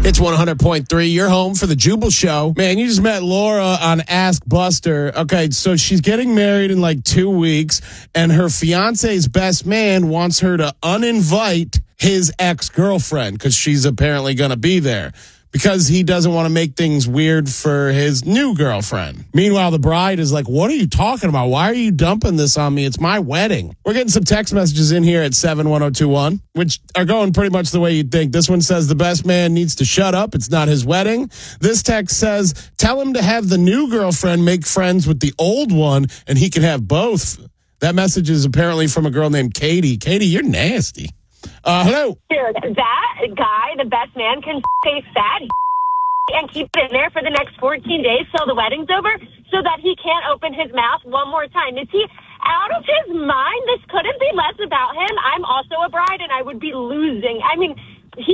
It's 100.3. You're home for the Jubal Show. Man, you just met Laura on Ask Buster. Okay, so she's getting married in like 2 weeks, and her fiance's best man wants her to uninvite his ex-girlfriend because she's apparently going to be there, because he doesn't want to make things weird for his new girlfriend. Meanwhile, the bride is like, what are you talking about? Why are you dumping this on me? It's my wedding. We're getting some text messages in here at 71021, which are going pretty much the way you'd think. This one says the best man needs to shut up. It's not his wedding. This text says, tell him to have the new girlfriend make friends with the old one, and he can have both. That message is apparently from a girl named Katie. Katie, you're nasty. Hello. Dude, that guy, the best man, can stay fat and keep it in there for the next 14 days till the wedding's over so that he can't open his mouth one more time. Is he out of his mind? This couldn't be less about him. I'm also a bride, and I would be losing. I mean,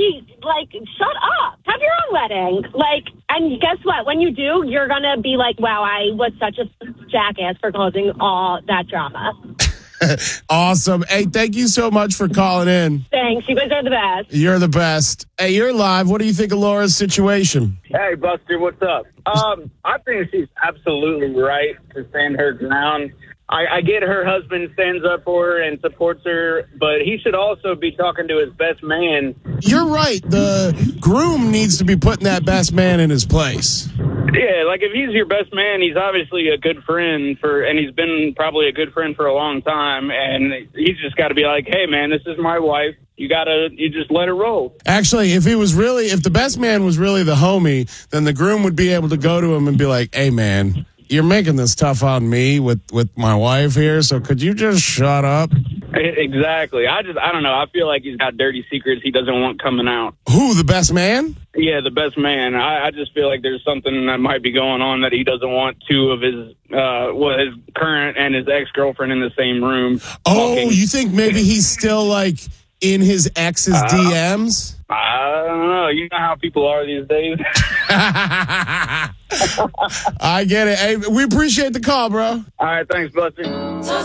shut up. Have your own wedding. And guess what? When you do, you're going to be like, wow, I was such a jackass for causing all that drama. Awesome. Hey, thank you so much for calling in. Thanks. You guys are the best. You're the best. Hey, you're live. What do you think of Laura's situation? Hey, Buster, what's up? I think she's absolutely right to stand her ground. I get her husband stands up for her and supports her, but he should also be talking to his best man. You're right. The groom needs to be putting that best man in his place. Yeah, like if he's your best man, he's obviously a good friend and he's been probably a good friend for a long time, and he's just got to be like, hey, man, this is my wife. You just let it roll. Actually, if the best man was really the homie, then the groom would be able to go to him and be like, hey, man, you're making this tough on me with my wife here, so could you just shut up? Exactly. I don't know. I feel like he's got dirty secrets he doesn't want coming out. Who, the best man? Yeah, the best man. I just feel like there's something that might be going on that he doesn't want two of his current and his ex-girlfriend in the same room. Oh, talking. You think maybe he's still like in his ex's DMs? I don't know. You know how people are these days. I get it. Hey, we appreciate the call, bro. All right, thanks, Buster.